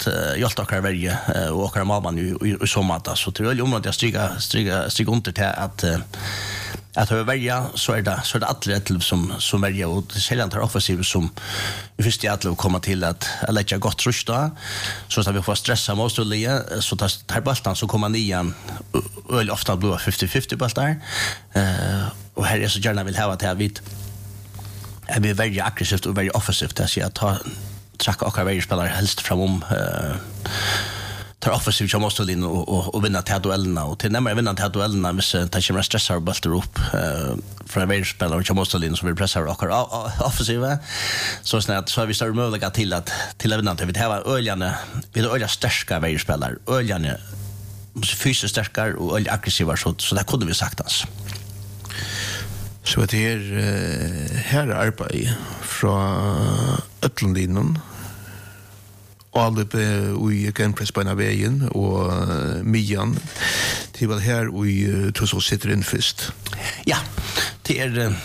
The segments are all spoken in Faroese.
att hjälpa och välja och åka mamman i sommar så det är området jag stryka under till att välja så är det alla som välja och sällan tar offensiv som vi först att komma till att lägga gott trust då så att vi får stressa motståndaren så tar bollen så kommer nian öl ofta blir 50-50 bollar och här är så gärna vill ha att här vi väljer aggressivt och väljer offensivt att säga ta tracka och varje spelare helst fram tar offensivt som måste in och vinna till duellerna och till närmare vinna till duellerna hvis det kommer stressar och bultar upp från varje spelare som måste in så vill pressa och offensiva så snart så har vi större möjlighet till att vinna till vi har öljande vi har öliga starka varje spelare öljande fysiskt starkare och öliga aggressiva så där kunde vi sagt oss. Så att det är här arbete från Ötlandinen Allipe i genpress på en vägen och Mian till väl här och så sitter in först. Ja, det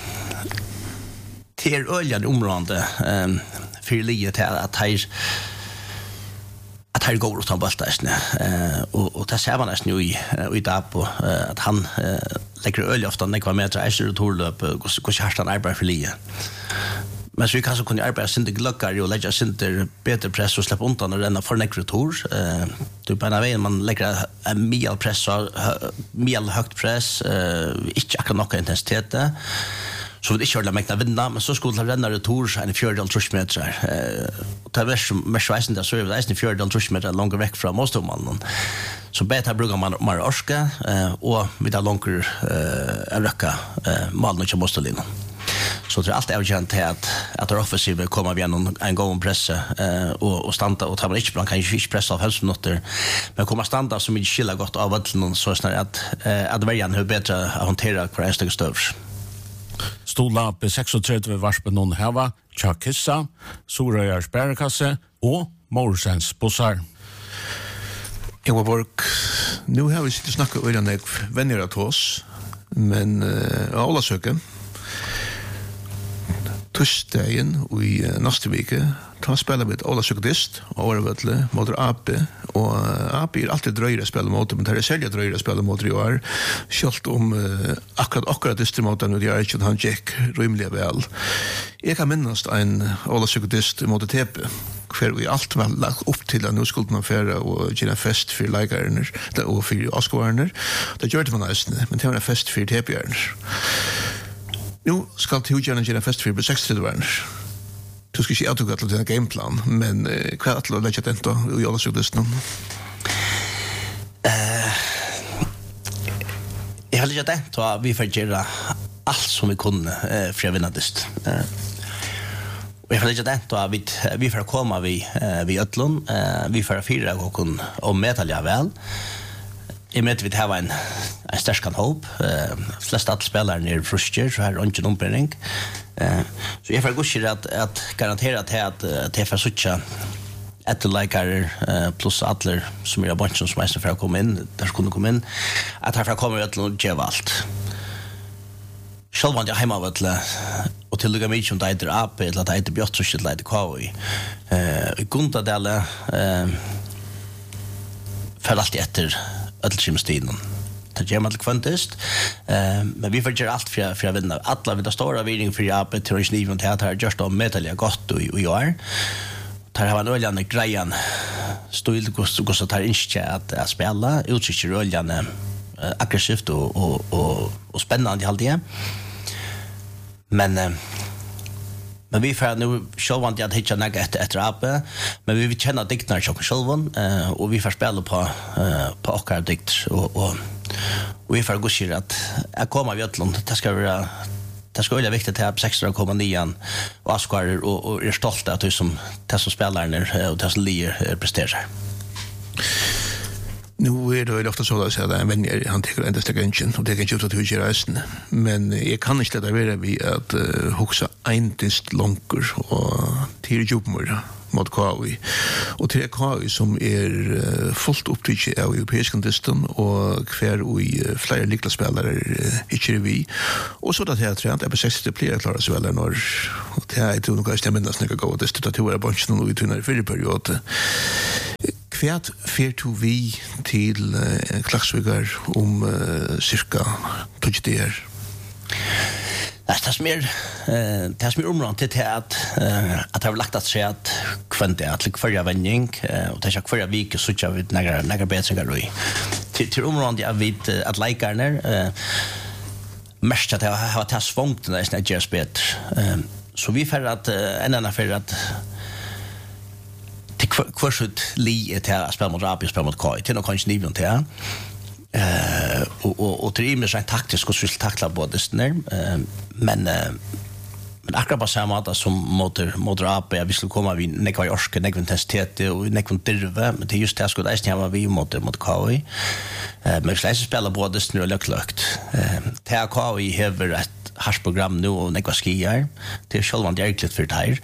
är öljande område för livet här att här går ut av bollen och det ser man nästan i dag på att han lägger öl ofta när kvar med och torlöp och kärstan arbetar för livet. Men så vi kanske kunde arbeta sin glöckar och lägga sin bättre press och släppa undan och renna för nekrotor. Du på en väg man lägger en mil press och mil högt press, inte akkurat någon intensitet. Så vi inte körde mäkta vinna, men så skulle det renna retor en 4,5 meter. Och det är mer sveisen där så är det en 4,5 meter långt väck från motståndaren. Så bättre brukar man mer orska och med det långt röka malen och motståndaren. Så det är allt avgörande till att offensiven kommer via en gång pressa och stanta och tar man inte kan ju inte pressa av hälsominuter men kommer stanta som inte skiljer gott av vattnen så snart att väljan hur bättre att hantera kvar en stycke stövs. Stola på 36 varspen någon hava, Tjakissa, Soröjars bärkasse och Morsens bussar. Ingeborg, nu har vi sitt och snackat över en vänner till oss, men alla söker. Torsdagen i nästa vecka tar spelar vi ett alla sökdist och övervätle mot AP och AP är alltid dröjare spel mot men det är sälja dröjare spel mot i år skalt akkurat distrimoten och det är inte han check rimligt väl. Jag kan minnas en alla sökdist mot TP för vi allt väl lagt upp till att nu skulle man färra och göra fest för läkarna och för Oscarna. Det gör det man nästan men det var en fest för TP-arna. Nu ska Tjurgärna göra fest för 60 år. Du ska inte autogå till en gameplan, men vad är det att lägga det då i alla sydlisten? Jag har lägga det då att vi får göra allt som vi kunde för att vinna det. Och jag har lägga det då att vi får komma vid Ötlund, vi får fira och medalja väl. I med vi har en stark hopp. Flest att spelare ner fruster så här runt en ombildning. Så jag får gå att garantera att det för sucha ett läkare plus alla som är bunchen som måste för att komma in, där skulle komma in att här för komma ut och ge allt. Själva jag hemma vet och till mig som det är AP eller det är bjort så shit lite kvar i kunta dela för allt efter Ödelskimstiden. Det gör man till kvantist. Men vi får göra allt för att vinna. Alla vill ha stora vinning för Japan till Röjsniven till att ha just om medalja gott och år. Det här var en öljande grejen. Stil går så tar inte att spela. Uttrycker öljande aggressivt och spännande allt det. Men vi får nu själva att hitta något efter AP, men vi vill känna dikterna själva och vi får spela på åkare dikter och vi får gå sig att komma vid Ötlund. Det ska vara viktigt att 16,9 och Askar och är stolta att det som spelar och det som lier presterar. Nu är det ofta så att säga att en vänner han tycker inte stäcka ingen och det kan inte ut att hur gör resten. Men jag kan inte leda vara vid att huxa eintist långkor och till djupmör mot KI. Och till KI som är fullt upptryck av europeiska distan och kvar i flera likla spelare inte vi. Och så att jag tror att det är på 60 player klarar sig väl när och det är inte något stämmer nästan gå det står att det var bunchen och i tunna för period. Kvært fer to vi til Klaksvíkar cirka 20 dagar. Det som är området till att det har lagt att säga att kvände att förra vändning och det är förra vik så jag vet några bättre i till området jag vet att likarna mest att ha tas svångt när det är bättre så vi för att en annan för att till kvarsut li till att spela mot Rapi och spela mot Kai till någon kanske nivån till och till mig så taktiskt och så tackla både där men akkurat på samma sätt som mot Rapi vi skulle komma vi nekva i orske nekva intensitet och nekva dirve men det är just det jag skulle ägna vi mot Kai men vi ska spela både där och löklökt till Kai har ett harsprogram nu och nekva skiar det är själva det är egentligen för det här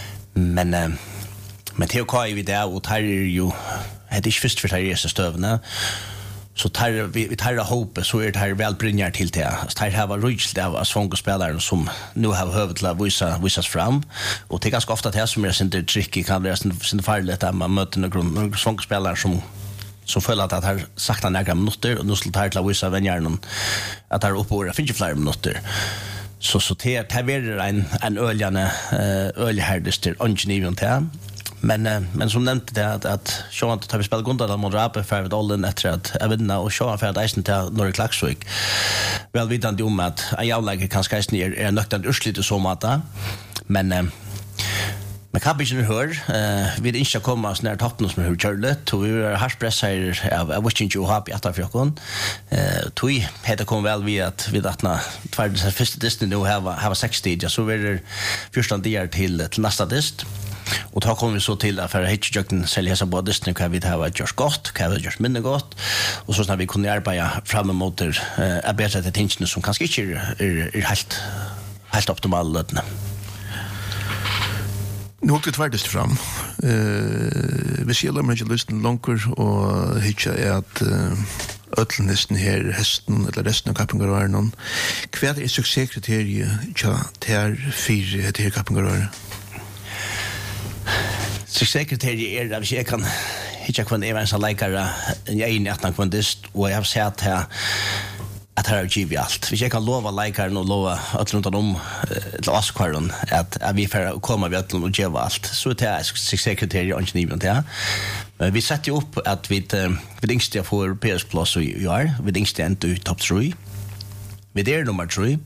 men till Kai vi där och tar ju det är inte först för det här stövna så vi tar hopp så är det här väl brinjar till det. Så det här var rujt av svångspelare som nu har hövet till att visas fram. Och det är ganska ofta det som är sin tricky kan vara sin farligt att man möter några svångspelare som följer att det har sakta några minuter och nu skulle det till att visa vänjärnen att det är uppe och det finns flera minuter. Så det här är en öljehärdest till ungen till. Men som nämnde det att Sean tar vi spelar Gundala mot Rapi för att Ollen efter att vinna och Sean för att eisen till Norge Klaksvik. Väl vidande om att en jävläge kan skajs ner är nöktande urslit och så mata. Men kappingen hör vi det inte komma sån här toppen som hur Charlotte och vi har harspress här av wishing you happy att för jag tui hade kom väl vi att tvärde första distan nu ha 60 så vi det första dagar till nästa dist. Och då kommer vi så till att för hitchjöken sälja så både distan kan vi ha just gott kan vi just mindre gott och så när vi kunde arbeta fram emot arbeta till tingen som kanske inte är helt optimalt. Nu har det tvärtest fram. Vi ser om inte lysten långt och hitcha är att ötlnesten här hästen eller resten av kappingarvärnen. Vad är succékriteriet till fyra till kappingarvärnen? Succékriteriet är att jag kan hitcha kvann evensa läkare en egen att kvantist och jag har sett här att här är vi allt. Vi kan lova läkaren och lova att runt om till oss kvarren att vi får komma vid och ge allt. Så det är succékriteriet och inte nivån till. Men vi sätter ju upp att vi yngste får PS-plats i år. Vi yngste inte i topp 3. Vi är nummer 3.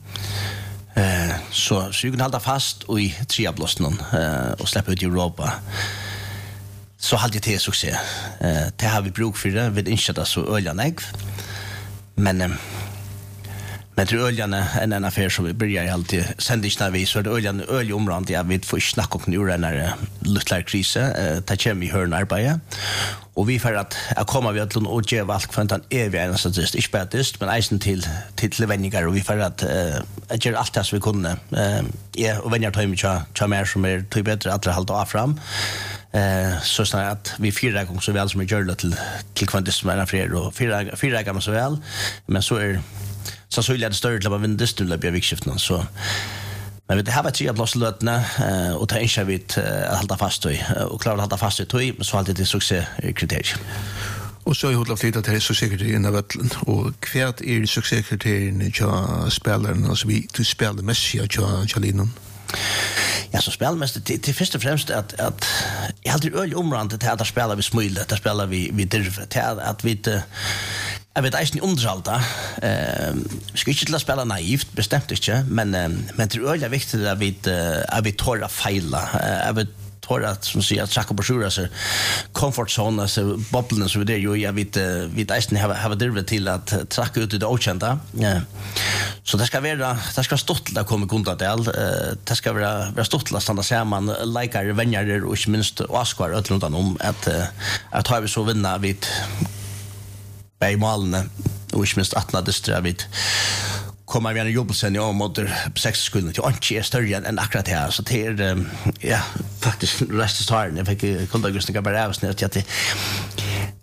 Så vi kan hålla fast i 3-plåsen och släppa ut i Europa. Så hade det till succé. Det har vi bruk för det. Vi yngste det så öljan men till öljarna en affär som vi börjar alltid sändisna vi så är det ölområdet jag vet får snacka om nu när lutlar krisen ta kem i hörn arbete och vi för att komma vi att och ge valt för en evig en så just inte bättre men isen till vänner och vi för att göra allt det som vi kunde och vänner tar mycket mer som är till bättre att hålla av fram så snart att vi fyra gånger så väl som vi gör det till kvantismen affär och fyra gånger så väl men så är så vill jag det större till att vinna distan i vikskiften så men det här var 3 plåslötna och ta inte vi att hålla fast i och klara att hålla fast i men så alltid det succékriteriet. Och så har jag hållit lite att det är succékriterien av vattlen och kvärt är succékriterien till spelaren alltså vi till spelar Messi och Charlinon. Ja, så spelar mest till först och främst att jag alltid ölområdet att spela vi smylet, att spela vi dirvet, att vi jag vet inte underhållta. Vi ska inte spela naivt, bestämt inte, men det är viktigt att vi tar att fejla. Jag vet att som säger att Jakob Bashura så comfort zone så bubblen så det ju jag vet har det till att tracka ut det okända. Så det ska stått till att komma kunna till. Det ska vara stått till att stanna samman likar vänner och inte minst Oscar runt om att har vi så vinna vid bei malene och inte minst attna distra vid kommer vi en jobbelsen i mot 6 sekunder till inte är större än akkurat här så det är ja faktiskt reststarten jag fick kontakta bara avsnitt att det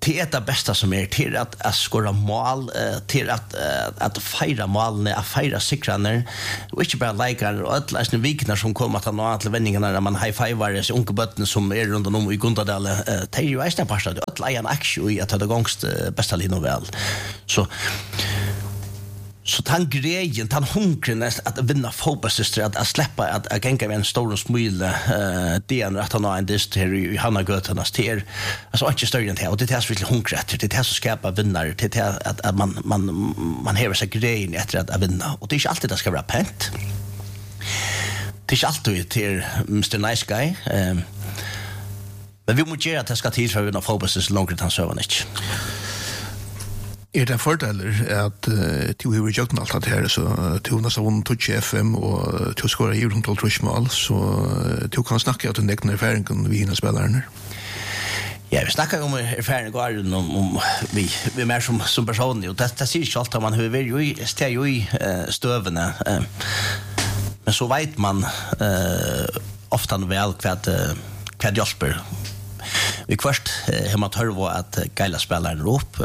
det är det bästa som är till att skåra mål, till att fira målen, att fira sikrarna och inte bara likar och alla såna viknar som kommer att nå till vändningarna när man high-fivar så unga bötten som är runt om i Gundadal. Det är ju nästan passa att alla en aktion i att det gångst bästa linje väl. Så han grejen, han hungren att vinna fotbollssyster att släppa att gänga med en stor smyle det är att han har en dist här i Hannagötarnas till alltså inte större än det och det är så väldigt hungret det är så skapa vinnare det är att man häver sig grejen efter att vinna och det är inte alltid det ska vara pent det är inte alltid till Mr. Nice Guy men vi måste göra att det ska tid för att vinna fotbollssyster långt utan sövan inte. Det fördelar att du har gjort allt det här så du nästan vunnit touch FM och du skorar ju runt 12 mål så du kan snacka ut en egen erfarenhet vi hinner spelarna. Ja, vi snackar om erfarenhet om vi mer som personer och det ser ju alltid man hur vi ju står ju i stövna men så vet man ofta väl vad hjälper. Vi först har man hört att geila spelaren upp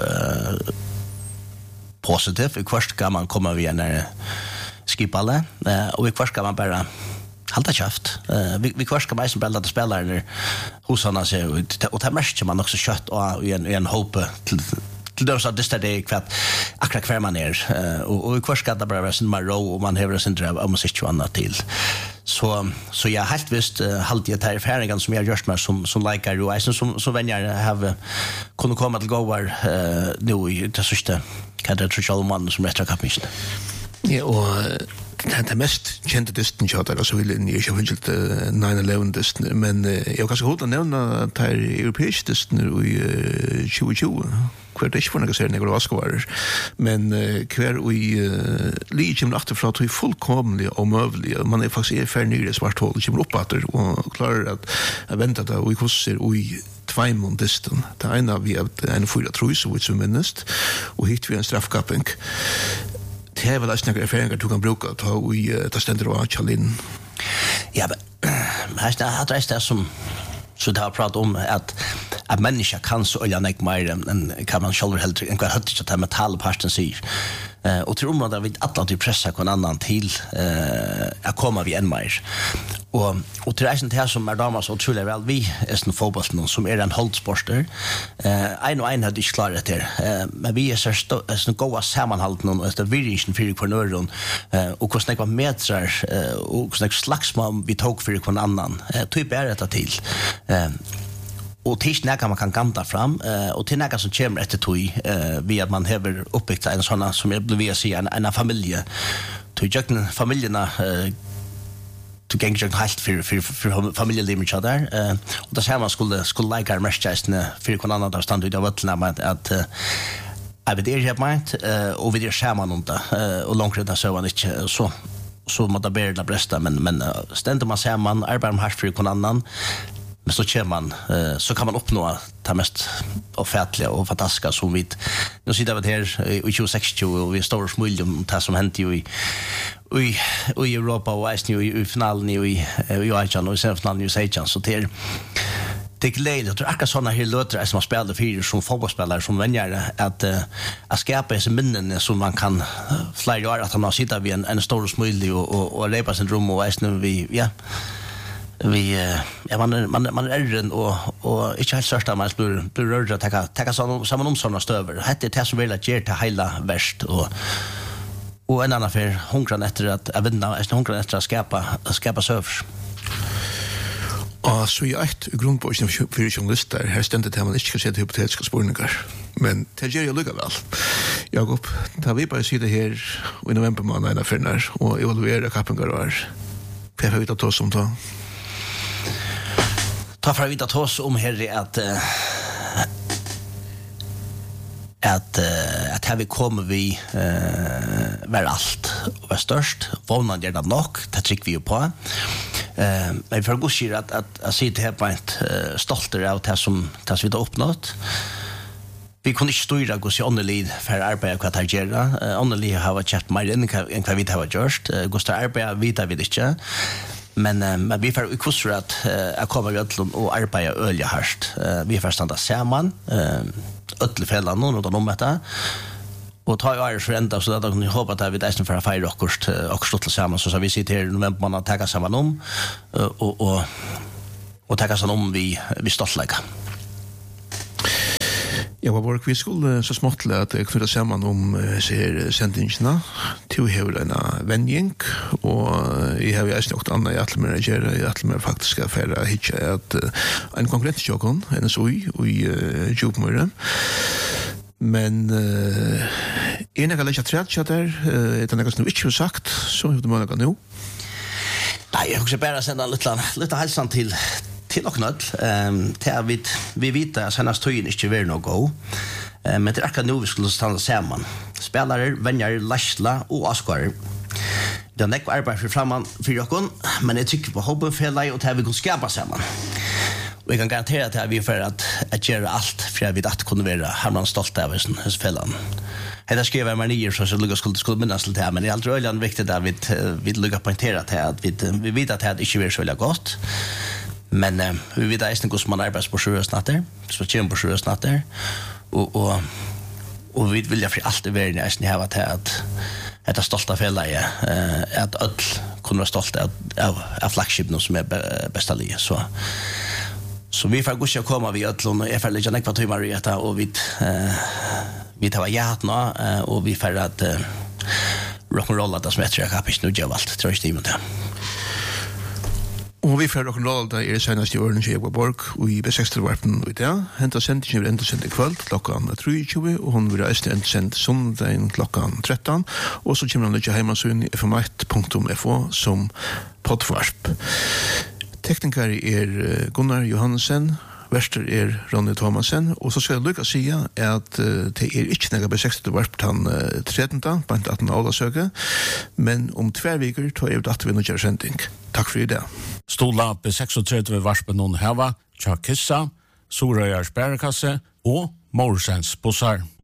positivt. I först kan man komma via när skipalle och i först kan man bara halta käft. Vi först kan man som bälla spelare hos honom sig och det märker man också kött och i en hopp till det så det är kvart akkurat kvar man är och i först kan det bara vara sin marrow och man har sin driv om sig ju annat till. Så jag helt visst halt jag tar erfarenheten som jag gjort med som likar och som vänner har kunnat komma till goar nu i det sista kan det tror jag man som rätta kapisten. Ja och det mest kända disten chatter så vill ni ju väl 9/11 disten men jag kanske hålla nämna att det europeiska disten i 2020 kvar det för några serier några skårar men kvar i ligger efter för att vi fullkomligt omövliga man är faktiskt för nyre svart hål kommer upp åter och klarar att vänta där och kurser i tvåmon disten det ena vi har en fyra tror så som minst och hit vi en straffkapping. Det är väl att snacka erfarenheter du kan bruka att ha i ta ständer och chalin. Ja, men det är det som så det har pratat om att människa kan så ölla nek mer än kan man själv helt en kvar hött att metallparten säger. Och tror man att vi alla till pressa kon annan till att komma vi än mer. Och till det här som är damas och otroligt väl vi är sån fotboll som är en holdsporter. En och en hade inte klarat det. Men vi är sån goda sammanhalt någon efter virringen för kvarnöron och hur snäcka metrar och hur snäcka slagsmål vi tog för kvar annan. Typ är det till. Och tills när man kan ganta fram och till när som kommer efter tog via att man har uppbyggt en sån som jag vill säga en familj. Till familjerna to gäng helt för familjelivet där och där man skulle lika mestjästna för kon annan där stand ut av att jag vet det mind och vi det skärman inte och långt redan så var inte så måste det bli bästa men ständer man samman arbetar man för kon annan men så kör man så kan man uppnå det mest offentliga och fantastiska som vi nu sitter vi här i 2060 och vi står smulj om det som hänt ju i Europa och i finalen i Ajan och i semifinalen i Sejan så det är glädje att akkurat sådana här löter som man spelar för som fotbollsspelare som vänjer att skapa dessa minnen som man kan flera år att man sitter vid en stor smulj och repa sin rum och vi man är ärren och inte helt största man blir rörd att ta samman om sådana stöver. Det är det som vill att göra till hela värst och en annan för hungran efter att vinna, hungran efter att skapa servers. Så jag ett grundpåsen för journalister här ständigt att man inte ska sätta hypotetiska spårningar. Men det gör jag lugga väl. Jakob, tar vi bara sitta här i november månad för när och evaluera kappingar och här. För jag får vita oss om det. Ta för att vita oss om här att här vi kommer vi vara allt och vara störst. Vånande är det nog, det trycker vi ju på. Men för att gå sig att sitta här på ett stolter av det som vi har uppnått. Vi kunde inte styra gå sig ånderlid för att arbeta vad det gör. Ånderlid har varit kärt mer än vad vi har gjort. Gå sig arbeta vidare vi det inte. Men vi får kurser att komma vi ödlon och arbeta öliga härst. Vi får standa samman, ödlefällan någon utan om detta. Och ta ju Irish Renta så att de hoppas att vi där för att fira och stå tillsammans så vi sitter här i november man att ta samman om och ta samman om vi stoltlägga. Ja, vad vi skulle så smått att knyta samman om ser sändningarna till hela vändning och I har ju också andra att mer att mer faktiskt affärer hitcha att en konkurrent till Jokon en så i Djupmöre. Men en av alla chatter det något som inte har sagt så hur det man kan nu. Nej, jag ska bara sända lite hälsan till och något. Vi vet att senast tøyen inte är nog gå. Men det är nu vi skulle stanna samman. Spelare, vänner, Lashla och Oscar. Det är näck arbete för framman för Jokon, men jag tycker på hobben för och det vi kan skapa samman. Och jag kan garantera att vi för att göra allt för att vi att kunna vara Herman stolt över sin fällan. Det skriver man nio så Lucas skulle minnas lite här, men det är alltid väldigt viktigt att vi lugga poängtera att vi vet att det inte är så väldigt gott. Men vi vet att det är som man arbetar på sjurösnatter, så kommer på sjurösnatter. Och vi vill för allt i världen att ha att det stolta fällan att öll kunna vara stolta av flaggskeppen som är bästa liv. Så vi får gå och komma vid öllon och jag får lägga nekva timmar i detta och vi tar hjärtna och vi får att rock'n'rolla det som jag tror jag kapis nu gör allt, tror jag stimen det. Och vi får rock'n'roll där senast I åren i Borg och I B6-varpen och det. Henta sändningen blir ändå sänd ikväll klockan 3:20 och hon blir ändå sänd söndagen klockan 13 och så kommer han lägga hemma så in I fm1.fo som poddvarp. Tekniker Gunnar Johansen, verster Ronny Thomasen, og så skal jeg lykke å si at det ikke nægget B60 varp den 13. på 18. ålesøke, men om 2 veker tar jeg ut at vi nå kjører sending. Takk for I det. Stola B36 varpen noen heva, Tja Kissa, Sorøyars Bærekasse og Morsens Bossar.